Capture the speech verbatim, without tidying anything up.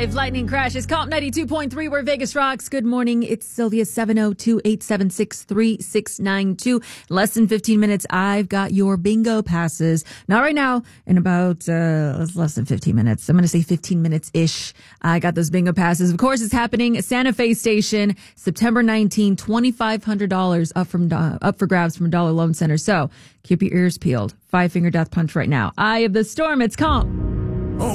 Live lightning crashes. Comp ninety-two point three where Vegas rocks. Good morning. It's Sylvia, seven oh two, eight seven six, three six nine two. Less than fifteen minutes. I've got your bingo passes. Not right now. In about uh, less than fifteen minutes. I'm going to say fifteen minutes-ish. I got those bingo passes. Of course, it's happening at Santa Fe Station, September nineteenth, twenty-five hundred dollars up from uh, up for grabs from Dollar Loan Center. So keep your ears peeled. Five-finger death punch right now. Eye of the storm. It's Comp.